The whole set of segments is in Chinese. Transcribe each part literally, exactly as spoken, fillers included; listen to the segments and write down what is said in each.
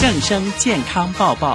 正声健康报报。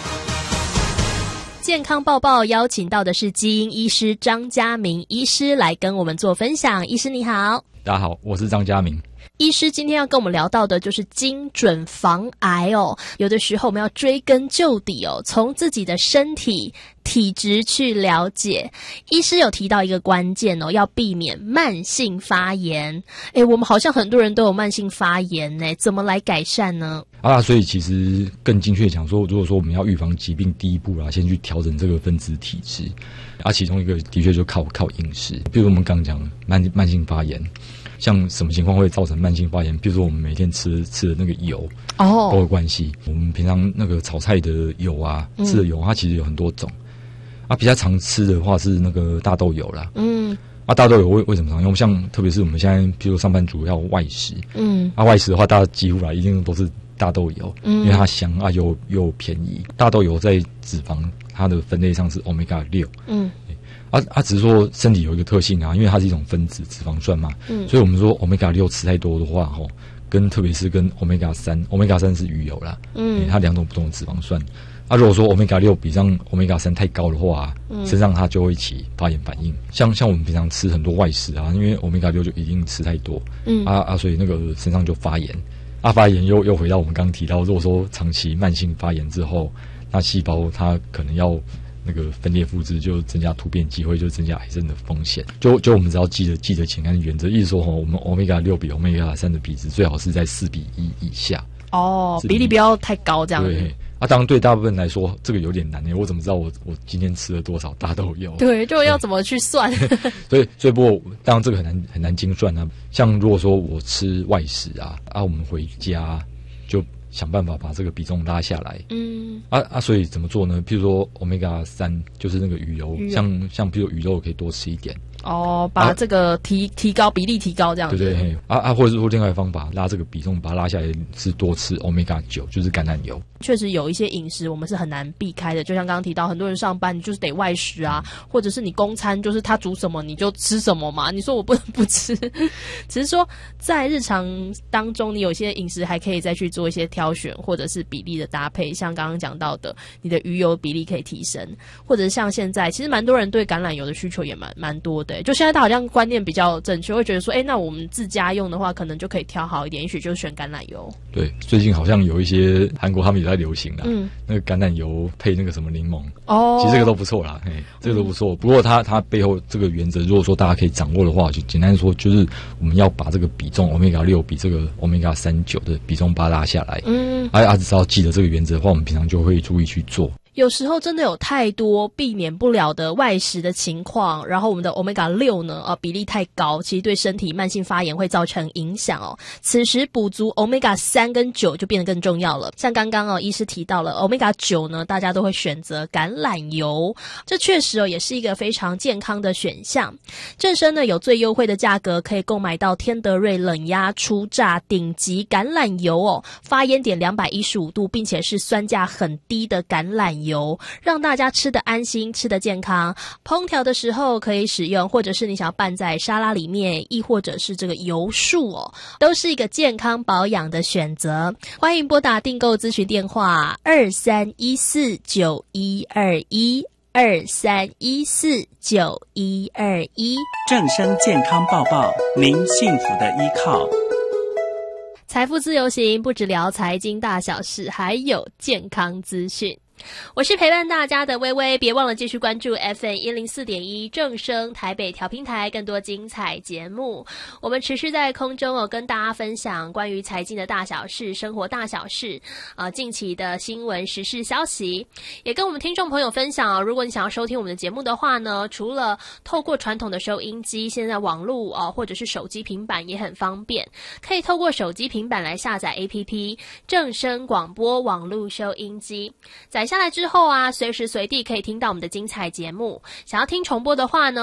健康报报邀请到的是基因医师张家明医师来跟我们做分享。医师你好。 大家好，我是张家明。 医师今天要跟我们聊到的就是精准防癌哦。有的时候我们要追根究底哦，从自己的身体体质去了解。医师有提到一个关键哦，要避免慢性发炎。诶，我们好像很多人都有慢性发炎呢，怎么来改善呢？ 啊，所以其实更精确讲说，如果说我们要预防疾病，第一步啦，先去调整这个分子体质。啊，其中一个的确就靠靠饮食，比如我们刚刚讲慢慢性发炎。像什么情况会造成慢性发炎？比如说我们每天吃吃的那个油哦，都有关系。我们平常那个炒菜的油啊，吃的油，它其实有很多种。啊，比较常吃的话是那个大豆油啦。嗯。啊，大豆油为为什么常用？像特别是我们现在，譬如上班族要外食，嗯，啊外食的话，大家几乎啦一定都是大豆油，嗯，因为它香啊又又便宜。大豆油在脂肪它的分类上是 欧米伽六，嗯。啊啊，只是说身体有一个特性啊，因为它是一种分子脂肪酸嘛，嗯，所以我们说 欧米伽六 吃太多的话，吼，跟特别是跟 欧米伽三， 欧米伽三是鱼油啦，嗯，它两种不同的脂肪酸。啊，如果说 欧米伽六 比上 欧米伽三 太高的话，嗯，身上它就会起发炎反应。像像我们平常吃很多外食啊，因为 欧米伽六 就一定吃太多，嗯，啊啊，所以那个身上就发炎。啊，发炎又又回到我们刚刚提到，如果说长期慢性发炎之后，那细胞它可能要那个分裂复制，就增加突变机会，就增加癌症的风险。就就我们只要记得记得简单的原则，意思说哈，我们 欧米伽六 比 欧米伽三 的比值最好是在四比一以下。 哦，比例不要太高，这样子。 对。啊，当然对大部分人来说，这个有点难诶。我怎么知道我我今天吃了多少大豆油？ 对，就要怎么去算？ 所以，所以不过当然这个很难很难精算啊。像如果说我吃外食啊，啊，我们回家就想办法把这个比重拉下来。嗯。啊啊，所以怎么做呢？譬如说 欧米伽三 就是那个鱼油，鱼油像像譬如鱼肉可以多吃一点。 哦，把这个提、啊、提高比例提高这样子。 对对，啊啊，或者说另外一个方法拉这个比重，把它拉下来是多吃 欧米伽九，就是橄榄油。 确实有一些饮食我们是很难避开的，就像刚刚提到，很多人上班你就是得外食啊，或者是你公餐就是他煮什么你就吃什么嘛。你说我不能不吃，只是说在日常当中，你有些饮食还可以再去做一些挑选，或者是比例的搭配。像刚刚讲到的，你的鱼油比例可以提升，或者是像现在其实蛮多人对橄榄油的需求也蛮蛮多的。就现在他好像观念比较正确，会觉得说，哎，那我们自家用的话，可能就可以挑好一点，也许就选橄榄油。 对，最近好像有一些韩国他们也在流行啦，嗯，那个橄榄油配那个什么柠檬，哦，其实这个都不错啦，嘿，这个都不错。嗯、不过它它背后这个原则，如果说大家可以掌握的话，就简单说，就是我们要把这个比重 欧米伽六 比这个 欧米伽三九 的比重把它拉下来。嗯，啊啊，只要记得这个原则的话，我们平常就会注意去做。 有时候真的有太多避免不了的外食的情况，然后我们的 欧米伽六 呢，呃，比例太高，其实对身体慢性发炎会造成影响哦。此时补足 欧米伽三 跟九就变得更重要了。像刚刚哦，医师提到了 欧米伽九 呢，大家都会选择橄榄油，这确实哦也是一个非常健康的选项。正生呢有最优惠的价格可以购买到天德瑞冷压初榨顶级橄榄油哦，发烟点两百一十五度，并且是酸价很低的橄榄油。油让大家吃得安心，吃得健康。烹调的时候可以使用，或者是你想要拌在沙拉里面，亦或者是这个油树哦，都是一个健康保养的选择。欢迎拨打订购咨询电话二三一四九一二一二三一四九一二一。 正声健康报报，您幸福的依靠。 财富自由行不只聊财经大小事，还有健康资讯。我是陪伴大家的微微，别忘了继续关注 F M 一零四点一 正声台北调频台，更多精彩节目。我们持续在空中哦，跟大家分享关于财经的大小事、生活大小事，呃，近期的新闻时事消息，也跟我们听众朋友分享哦。如果你想要收听我们的节目的话呢，除了透过传统的收音机，现在网络哦或者是手机、平板也很方便，可以透过手机、平板来下载 A P P 正声广播网络收音机。载下来之后啊，随时随地可以听到我们的精彩节目。想要听重播的话呢，